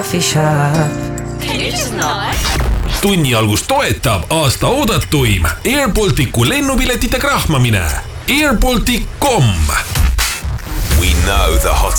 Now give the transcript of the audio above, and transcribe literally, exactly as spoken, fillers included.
Tunni algus toetab aasta oodatuim Air Balticu lennupiletite krahmamine. air baltic dot com. We know the hot